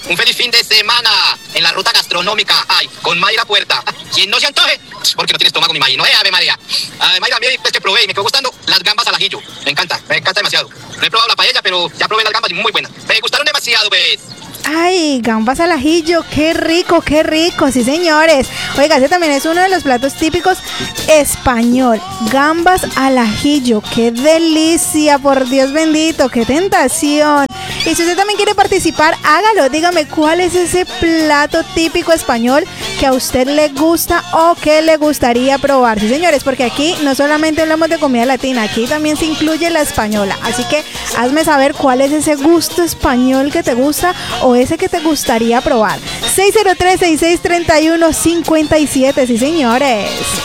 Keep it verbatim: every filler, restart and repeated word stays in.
un feliz fin de semana en la ruta gastronómica. Ay, con Mayra Puerta. Quien no se antoje, porque no tiene estómago ni Mayra. No, eh, Ave María. Ay, Mayra, a mí pues que probé y me quedó gustando las gambas al ajillo. Me encanta, me encanta demasiado. No he probado la paella, pero ya probé las gambas y muy buenas. Me gustaron demasiado, pues. Ay, gambas al ajillo, qué rico, qué rico, sí señores. Oiga, ese también es uno de los platos típicos español, gambas al ajillo, qué delicia, por Dios bendito, qué tentación. Y si usted también quiere participar, hágalo, dígame cuál es ese plato típico español que a usted le gusta o que le gustaría probar. Sí señores, porque aquí no solamente hablamos de comida latina, aquí también se incluye la española, así que hazme saber cuál es ese gusto español que te gusta o ese que te gustaría probar. seis cero tres, seis seis tres uno, cinco siete, sí señores.